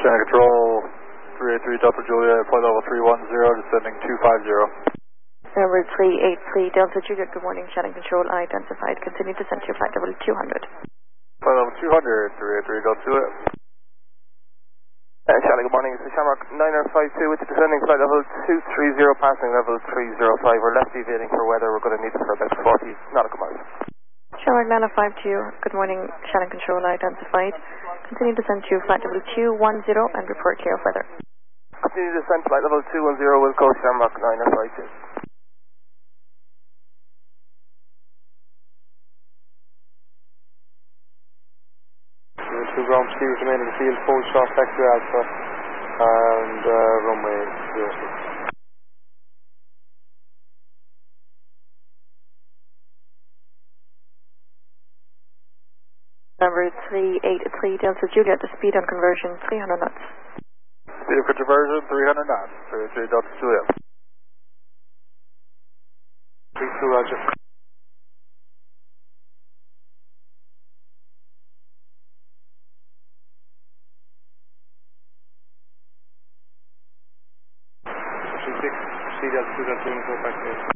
Shannon Control, 383 Delta Juliet, flight level 310, descending 250. Number 383 Delta Juliet, good morning, Shannon Control, identified. Continue to descend to flight level 200. Flight level 200, 383 Delta Juliet. Shannon, good morning, it's Shamrock 9052 with the descending flight level 230, passing level 305. We're left deviating for weather, we're going to need it for about 40 nautical miles. Shamrock 9052, good morning, Shannon Control, identified. Continue to descend to flight level 210 and report clear of weather. Continue to descend flight level 210, we'll go Shamrock 9052. Two ground speakers remain in the field, forward shot factory Alpha, and runway 06. Number 383 Delta Juliet, the speed on conversion 300 knots. Speed of conversion 300 knots, 383 Delta Juliet. 32 Roger. Delta Juliet, 2 factory.